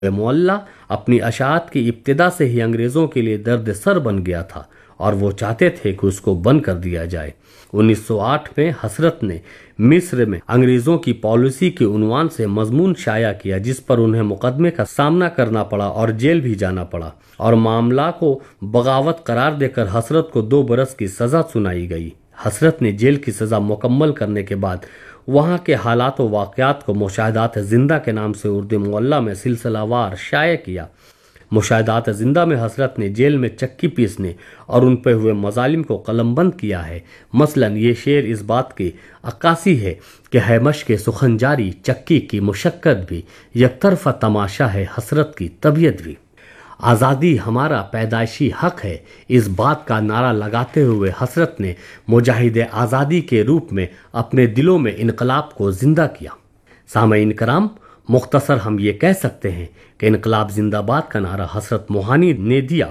معلّہ اپنی اشاعت کی ابتدا سے ہی انگریزوں کے لیے درد سر بن گیا تھا اور وہ چاہتے تھے کہ اس کو بند کر دیا جائے۔ 1908 میں حسرت نے مصر میں انگریزوں کی پالیسی کے عنوان سے مضمون شائع کیا، جس پر انہیں مقدمے کا سامنا کرنا پڑا اور جیل بھی جانا پڑا، اور معاملہ کو بغاوت قرار دے کر حسرت کو 2 برس کی سزا سنائی گئی۔ حسرت نے جیل کی سزا مکمل کرنے کے بعد وہاں کے حالات و واقعات کو مشاہدات زندہ کے نام سے اردو معلّہ میں سلسلہ وار شائع کیا۔ مشاہدات زندہ میں حسرت نے جیل میں چکی پیسنے اور ان پہ ہوئے مظالم کو قلم بند کیا ہے۔ مثلاً یہ شعر اس بات کی عکاسی ہے کہ ہے مشق سخن جاری چکی کی مشقت بھی، یک طرفہ تماشا ہے حسرت کی طبیعت بھی۔ آزادی ہمارا پیدائشی حق ہے، اس بات کا نعرہ لگاتے ہوئے حسرت نے مجاہد آزادی کے روپ میں اپنے دلوں میں انقلاب کو زندہ کیا۔ سامعین کرام، مختصر ہم یہ کہہ سکتے ہیں کہ انقلاب زندہ باد کا نعرہ حسرت موہانی نے دیا۔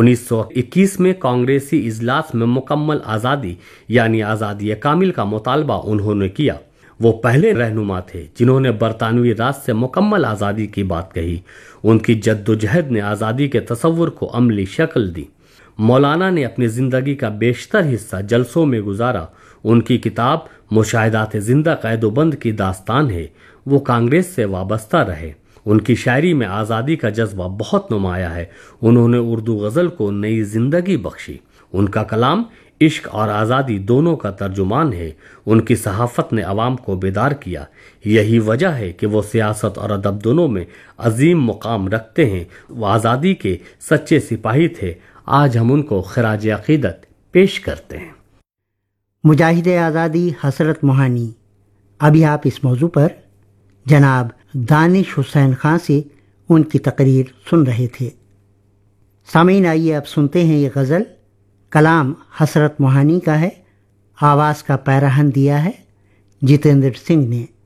1921 میں کانگریسی اجلاس میں مکمل آزادی یعنی آزادی کامل کا مطالبہ انہوں نے کیا۔ وہ پہلے رہنما تھے جنہوں نے برطانوی راج سے مکمل آزادی کی بات کہی۔ ان کی جد و جہد نے آزادی کے تصور کو عملی شکل دی۔ مولانا نے اپنی زندگی کا بیشتر حصہ جلسوں میں گزارا۔ ان کی کتاب مشاہدات زندہ قید و بند کی داستان ہے۔ وہ کانگریس سے وابستہ رہے۔ ان کی شاعری میں آزادی کا جذبہ بہت نمایاں ہے۔ انہوں نے اردو غزل کو نئی زندگی بخشی۔ ان کا کلام عشق اور آزادی دونوں کا ترجمان ہے۔ ان کی صحافت نے عوام کو بیدار کیا۔ یہی وجہ ہے کہ وہ سیاست اور ادب دونوں میں عظیم مقام رکھتے ہیں۔ وہ آزادی کے سچے سپاہی تھے۔ آج ہم ان کو خراج عقیدت پیش کرتے ہیں۔ مجاہد آزادی حسرت موہانی۔ ابھی آپ اس موضوع پر جناب دانش حسین خان سے ان کی تقریر سن رہے تھے۔ سامعین، آئیے اب سنتے ہیں یہ غزل۔ کلام حسرت موہانی کا ہے، آواز کا پیراہن دیا ہے جتیندر سنگھ نے۔